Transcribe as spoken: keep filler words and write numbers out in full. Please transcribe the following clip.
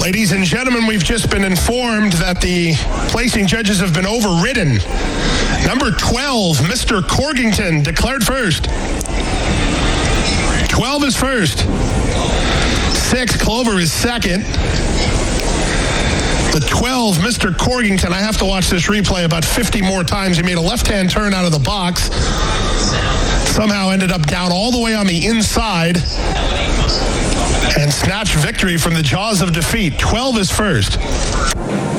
Ladies and gentlemen, we've just been informed that the placing judges have been overridden. Number twelve, Mister Corgington, declared first. twelve is first. Six, Clover is second. The twelve, Mister Corgington, I have to watch this replay about fifty more times. He made a left-hand turn out of the box. Somehow ended up down all the way on the inside and snatched victory from the jaws of defeat. twelve is first.